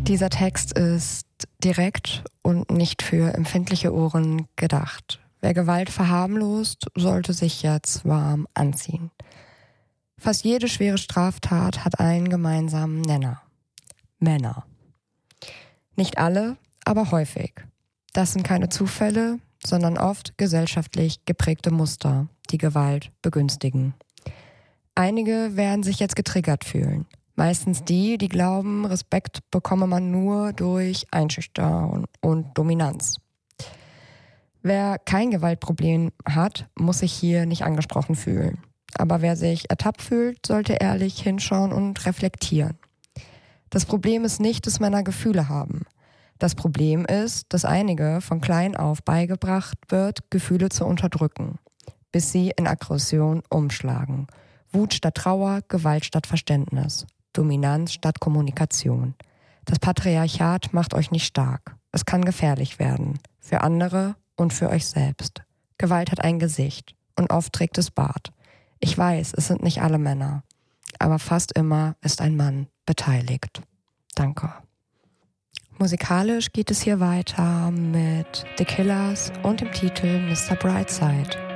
Dieser Text ist direkt und nicht für empfindliche Ohren gedacht. Wer Gewalt verharmlost, sollte sich jetzt warm anziehen. Fast jede schwere Straftat hat einen gemeinsamen Nenner. Männer. Nicht alle, aber häufig. Das sind keine Zufälle, sondern oft gesellschaftlich geprägte Muster, die Gewalt begünstigen. Einige werden sich jetzt getriggert fühlen. Meistens die glauben, Respekt bekomme man nur durch Einschüchterung und Dominanz. Wer kein Gewaltproblem hat, muss sich hier nicht angesprochen fühlen. Aber wer sich ertappt fühlt, sollte ehrlich hinschauen und reflektieren. Das Problem ist nicht, dass Männer Gefühle haben. Das Problem ist, dass einige von klein auf beigebracht wird, Gefühle zu unterdrücken, bis sie in Aggression umschlagen. Wut statt Trauer, Gewalt statt Verständnis, Dominanz statt Kommunikation. Das Patriarchat macht euch nicht stark. Es kann gefährlich werden. Für andere und für euch selbst. Gewalt hat ein Gesicht und oft trägt es Bart. Ich weiß, es sind nicht alle Männer, aber fast immer ist ein Mann beteiligt. Danke. Musikalisch geht es hier weiter mit The Killers und dem Titel Mr. Brightside.